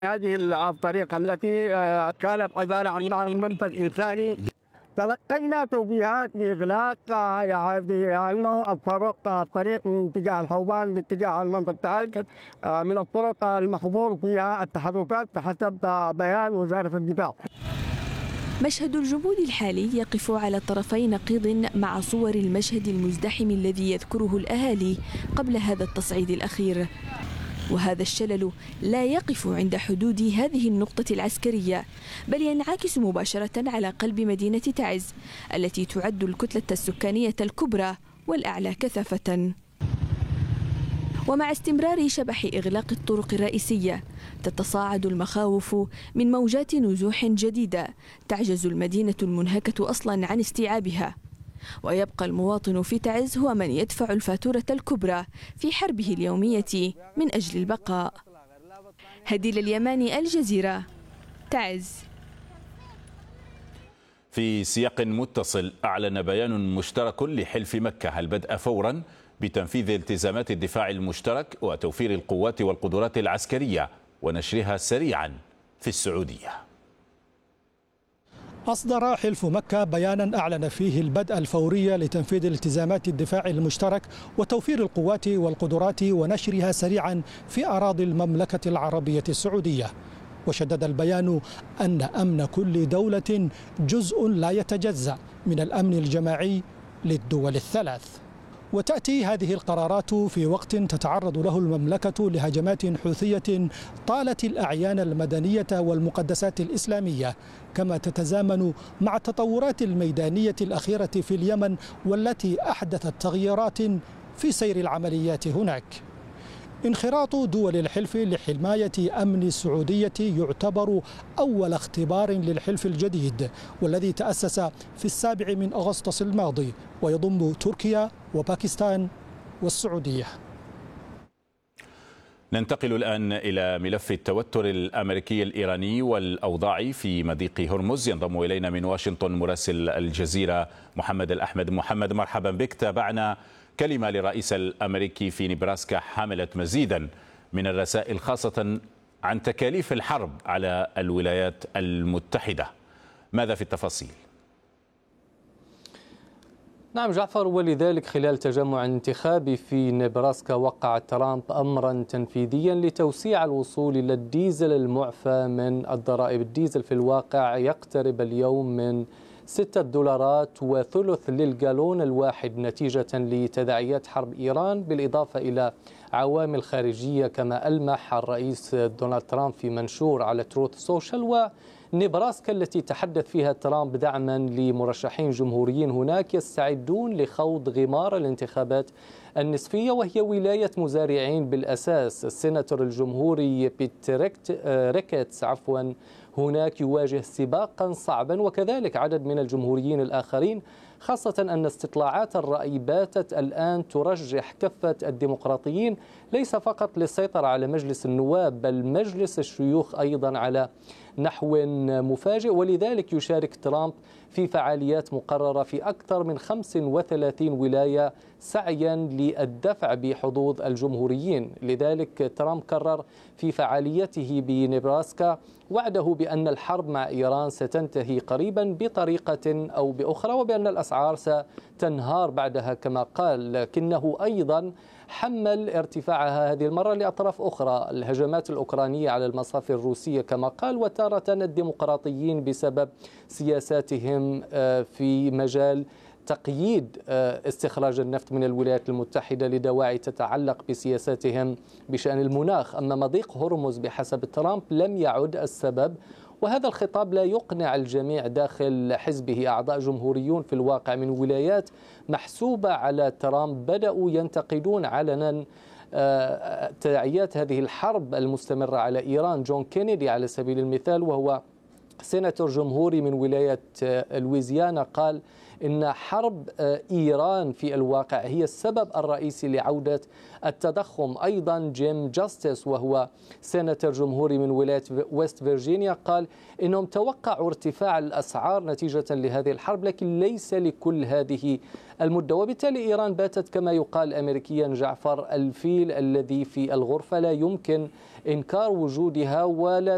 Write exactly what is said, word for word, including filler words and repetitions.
هذه الطريقة التي كانت عبارة عن منفذ إنساني. تلقينا توجيهات بإغلاق يعني الطرق الطريق من اتجاه الحوبان باتجاه المنطقة الثالث من الطرق المحظور فيها التحركات بحسب بيان وزارة الدفاع. مشهد الجمود الحالي يقف على طرفي نقيض مع صور المشهد المزدحم الذي يذكره الأهالي قبل هذا التصعيد الأخير. وهذا الشلل لا يقف عند حدود هذه النقطة العسكرية، بل ينعكس مباشرة على قلب مدينة تعز التي تعد الكتلة السكانية الكبرى والأعلى كثافة. ومع استمرار شبح إغلاق الطرق الرئيسية تتصاعد المخاوف من موجات نزوح جديدة تعجز المدينة المنهكة أصلا عن استيعابها، ويبقى المواطن في تعز هو من يدفع الفاتورة الكبرى في حربه اليومية من أجل البقاء. هديل اليماني، الجزيرة، تعز. في سياق متصل، أعلن بيان مشترك لحلف مكة البدء فورا بتنفيذ التزامات الدفاع المشترك وتوفير القوات والقدرات العسكرية ونشرها سريعا في السعودية. أصدر حلف مكة بيانا أعلن فيه البدء الفوري لتنفيذ التزامات الدفاع المشترك وتوفير القوات والقدرات ونشرها سريعا في أراضي المملكة العربية السعودية. وشدد البيان أن أمن كل دولة جزء لا يتجزأ من الأمن الجماعي للدول الثلاث. وتأتي هذه القرارات في وقت تتعرض له المملكة لهجمات حوثية طالت الأعيان المدنية والمقدسات الإسلامية، كما تتزامن مع التطورات الميدانية الأخيرة في اليمن والتي أحدثت تغييرات في سير العمليات هناك. انخراط دول الحلف لحماية أمن السعودية يعتبر أول اختبار للحلف الجديد والذي تأسس في السابع من أغسطس الماضي ويضم تركيا وباكستان والسعودية. ننتقل الآن إلى ملف التوتر الأمريكي الإيراني والأوضاع في مضيق هرمز. ينضم إلينا من واشنطن مراسل الجزيرة محمد الأحمد. محمد، مرحبا بك. تابعنا كلمة للرئيس الأمريكي في نبراسكا حملت مزيدا من الرسائل خاصة عن تكاليف الحرب على الولايات المتحدة. ماذا في التفاصيل؟ نعم جعفر، ولذلك خلال تجمع انتخابي في نبراسكا وقع ترامب أمرا تنفيذيا لتوسيع الوصول إلى الديزل المعفى من الضرائب. الديزل في الواقع يقترب اليوم من ستة دولارات وثلث للجالون الواحد نتيجة لتداعيات حرب إيران، بالإضافة إلى عوامل خارجية كما ألمح الرئيس دونالد ترامب في منشور على تروث سوشيال. ونبراسكا التي تحدث فيها ترامب دعما لمرشحين جمهوريين هناك يستعدون لخوض غمار الانتخابات النصفية، وهي ولاية مزارعين بالأساس. السيناتور الجمهوري بيت ريكيتس عفوا هناك يواجه سباقا صعبا، وكذلك عدد من الجمهوريين الآخرين، خاصة أن استطلاعات الرأي باتت الآن ترجح كفة الديمقراطيين ليس فقط للسيطرة على مجلس النواب بل مجلس الشيوخ أيضا على نحو مفاجئ. ولذلك يشارك ترامب في فعاليات مقررة في أكثر من خمس وثلاثين ولاية سعيا للدفع بحظوظ الجمهوريين. لذلك ترامب كرر في فعاليته بنبراسكا وعده بأن الحرب مع إيران ستنتهي قريبا بطريقة أو بأخرى، وبأن الأسعار ستنهار بعدها كما قال، لكنه أيضا حمل ارتفاعها هذه المرة لأطراف أخرى، الهجمات الأوكرانية على المصافي الروسية كما قال، وتارة الديمقراطيين بسبب سياساتهم في مجال تقييد استخراج النفط من الولايات المتحدة لدواعي تتعلق بسياساتهم بشأن المناخ. أما مضيق هرمز بحسب ترامب لم يعد السبب، وهذا الخطاب لا يقنع الجميع داخل حزبه. أعضاء جمهوريون في الواقع من ولايات محسوبة على ترامب بدأوا ينتقدون علنا تداعيات هذه الحرب المستمرة على إيران. جون كينيدي على سبيل المثال وهو سيناتور جمهوري من ولاية لويزيانا قال إن حرب إيران في الواقع هي السبب الرئيسي لعودة التضخم. أيضا جيم جاستس وهو سيناتور جمهوري من ولاية ويست فيرجينيا قال إنهم توقعوا ارتفاع الأسعار نتيجة لهذه الحرب لكن ليس لكل هذه المدة. وبالتالي إيران باتت كما يقال أمريكيا جعفر الفيل الذي في الغرفة، لا يمكن إنكار وجودها ولا